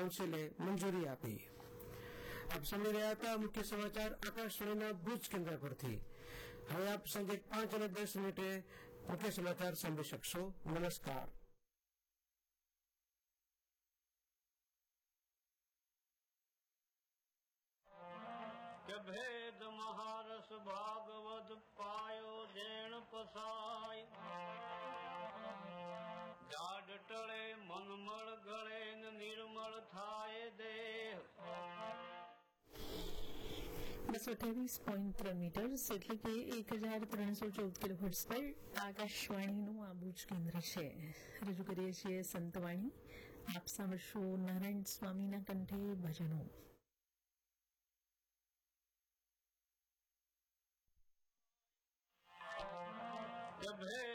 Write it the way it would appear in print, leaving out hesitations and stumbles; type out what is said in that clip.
કાઉન્સિલે મંજૂરી આપી. આપ સાંભળી રહ્યા હતા મુખ્ય સમાચાર આકાશવાણીના ભુજ કેન્દ્ર પરથી. હવે આપ સાંજે 5:10 મુખ્ય સમાચાર સાંભળી શકશો. નમસ્કાર. કે ભેદ મહારસ ભાગવત પાયો જેણ પસાય, જાડ ટળે મનમળ ગળે નિર્મળ થાય દેહ. 228.3 મીટર્સ એટલે કે 1314 કિલોહર્ટ્ઝ પર આકાશવાણીનું આ ભુજ કેન્દ્ર છે. રજૂ કરીએ છીએ સંતવાણી. આપ સાંભળશો નારાયણ સ્વામીના કંઠે ભજનો.